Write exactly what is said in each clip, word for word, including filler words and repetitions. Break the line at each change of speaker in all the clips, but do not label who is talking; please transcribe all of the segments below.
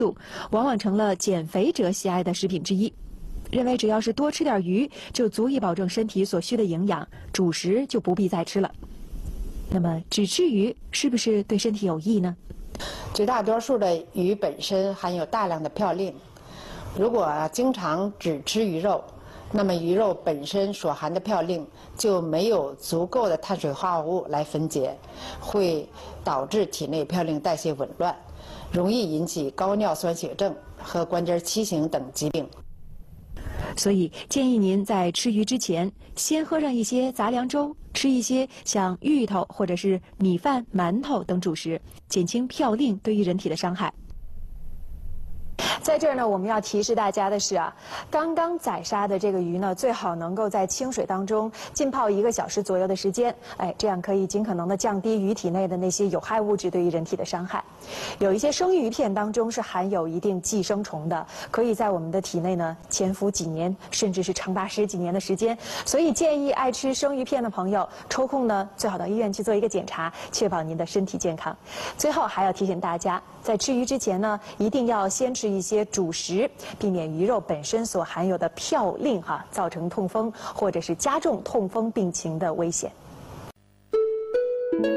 素，往往成了减肥者喜爱的食品之一。认为只要是多吃点鱼，就足以保证身体所需的营养，主食就不必再吃了。那么，只吃鱼是不是对身体有益呢？
绝大多数的鱼本身含有大量的嘌呤，如果经常只吃鱼肉，那么鱼肉本身所含的嘌呤就没有足够的碳水化合物来分解，会导致体内嘌呤代谢紊乱，容易引起高尿酸血症和关节畸形等疾病。
所以建议您在吃鱼之前，先喝上一些杂粮粥，吃一些像芋头或者是米饭、馒头等主食，减轻嘌呤对于人体的伤害。在这儿呢，我们要提示大家的是啊，刚刚宰杀的这个鱼呢，最好能够在清水当中浸泡一个小时左右的时间，哎，这样可以尽可能的降低鱼体内的那些有害物质对于人体的伤害。有一些生鱼片当中是含有一定寄生虫的，可以在我们的体内呢潜伏几年，甚至是长达十几年的时间。所以建议爱吃生鱼片的朋友，抽空呢最好到医院去做一个检查，确保您的身体健康。最后还要提醒大家，在吃鱼之前呢，一定要先吃一些些主食，避免鱼肉本身所含有的嘌呤哈、啊、造成痛风或者是加重痛风病情的危险。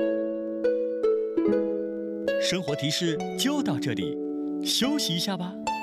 生活提示就到这里，休息一下吧。